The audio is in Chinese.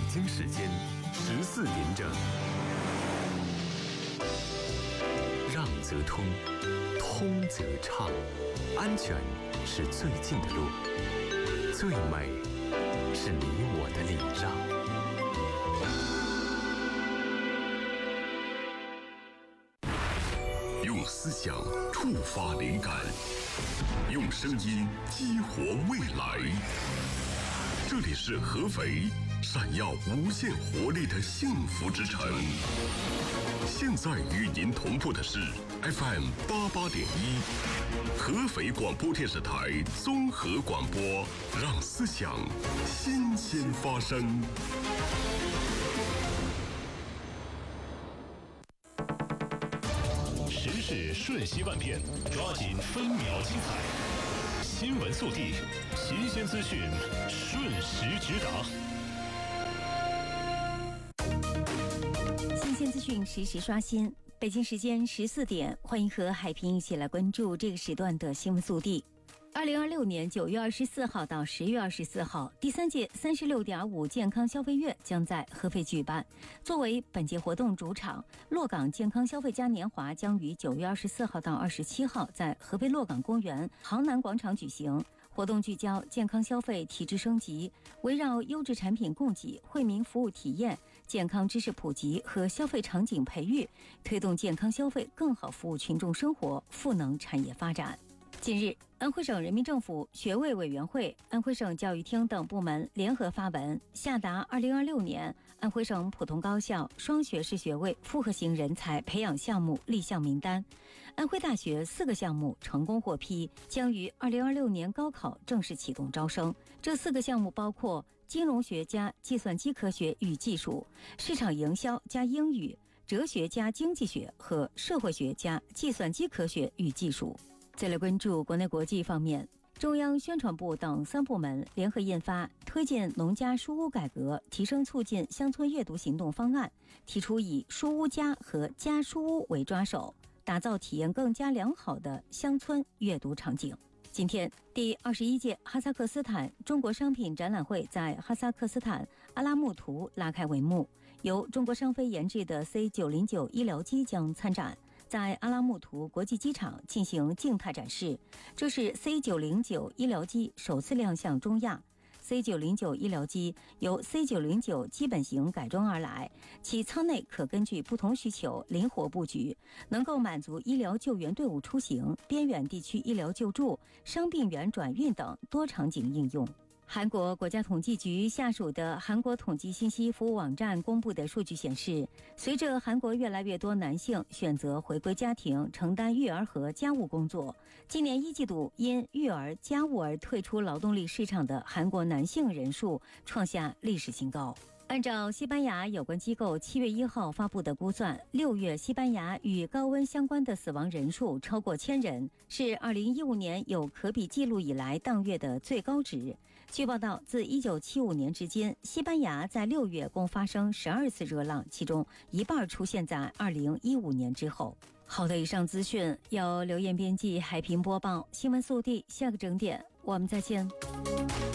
京时间14点整。让则通，通则畅，安全是最近的路，最美是你我的礼让。 用思想触发灵感，用声音激活未来。这里是合肥，闪耀无限活力的幸福之城。现在与您同步的是 FM 88.1，合肥广播电视台综合广播，让思想新鲜发生。 时事瞬息万变，抓紧分秒精彩。新闻速递，新鲜资讯，瞬时直达。 新鲜资讯实时刷新。北京时间14点，欢迎和海平一起来关注这个时段的新闻速递。2026年9月24号到10月24号，第3届36.5健康消费月将在合肥举办。作为本届活动主场，洛港健康消费嘉年华将于9月24号到27号在合肥洛港公园杭南广场举行。活动聚焦健康消费体制升级，围绕优质产品供给、惠民服务体验、健康知识普及和消费场景培育，推动健康消费更好服务群众生活，赋能产业发展。近日，安徽省人民政府学位委员会、安徽省教育厅等部门联合发文，下达2026年安徽省普通高校双学士学位复合型人才培养项目立项名单。安徽大学4个项目成功获批，将于2026年高考正式启动招生。这4个项目包括金融学加计算机科学与技术、市场营销加英语、哲学加经济学和社会学加计算机科学与技术。再来关注国内国际方面，中央宣传部等3部门联合印发《推进农家书屋改革，提升促进乡村阅读行动方案》，提出以书屋家和家书屋为抓手，打造体验更加良好的乡村阅读场景。今天，第21届哈萨克斯坦中国商品展览会在哈萨克斯坦阿拉木图拉开帷幕，由中国商飞研制的 C909 医疗机将参展，在阿拉木图国际机场进行静态展示。这是 C909 医疗机首次亮相中亚。C909 医疗机由 C909 基本型改装而来，其舱内可根据不同需求灵活布局，能够满足医疗救援队伍出行、边远地区医疗救助、伤病员转运等多场景应用。韩国国家统计局下属的韩国统计信息服务网站公布的数据显示，随着韩国越来越多男性选择回归家庭承担育儿和家务工作，今年1季度因育儿家务而退出劳动力市场的韩国男性人数创下历史新高。按照西班牙有关机构7月1号发布的估算，6月西班牙与高温相关的死亡人数超过1000人，是2015年有可比记录以来当月的最高值。据报道，自1975年至今，西班牙在6月共发生12次热浪，其中一半出现在2015年之后。好的，以上资讯由刘艳编辑，海平播报。新闻速递，下个整点我们再见。